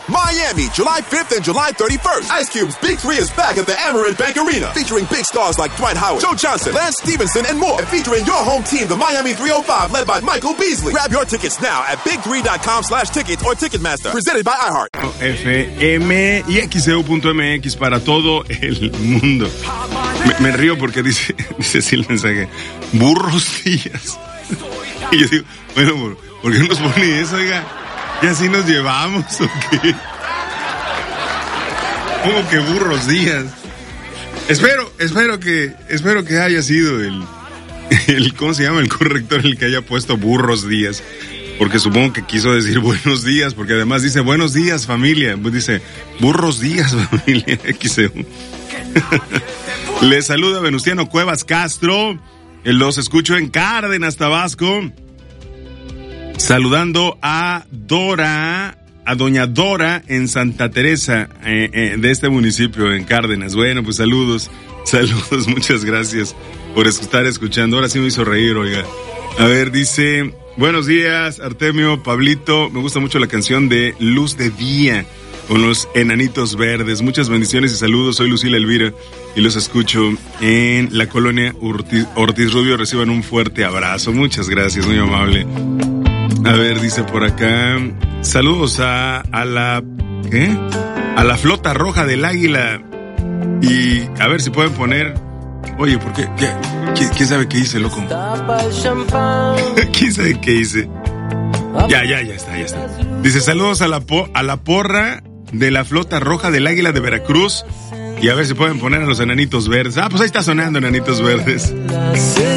Miami, July 5th and July 31st. Ice Cube's Big 3 is back at the Amerant Bank Arena, featuring big stars like Dwight Howard, Joe Johnson, Lance Stevenson, and more. And featuring your home team, the Miami 305, led by Michael Beasley. Grab your tickets now at big3.com/tickets or Ticketmaster. Presented by iHeart. FM y XEU.mx para todo el mundo. Me río porque dice así el mensaje: burros días. Y yo digo, bueno, ¿por qué nos pone eso, oiga? ¿Y así nos llevamos o qué? ¿Cómo que burros días? Espero que haya sido el ¿cómo se llama? El corrector el que haya puesto burros días. Porque supongo que quiso decir buenos días, porque además dice buenos días familia. Pues dice burros días familia. XEU. Les saluda Venustiano Cuevas Castro. Los escucho en Cárdenas, Tabasco. Saludando a doña Dora en Santa Teresa, de este municipio, en Cárdenas. Bueno, pues saludos, muchas gracias por estar escuchando. Ahora sí me hizo reír, oiga. A ver, dice, buenos días, Artemio, Pablito, me gusta mucho la canción de Luz de Día, con los Enanitos Verdes. Muchas bendiciones y saludos, soy Lucila Elvira y los escucho en la colonia Ortiz Rubio. Reciban un fuerte abrazo, muchas gracias, muy amable. A ver, dice por acá, saludos a la flota roja del Águila. Y a ver si pueden poner, oye, ¿por qué? ¿Quién sabe qué hice, loco? ¿Quién sabe qué hice? Ya está. Dice, saludos a la porra de la flota roja del Águila de Veracruz. Y a ver si pueden poner a los Enanitos Verdes. Ah, pues ahí está sonando Enanitos Verdes.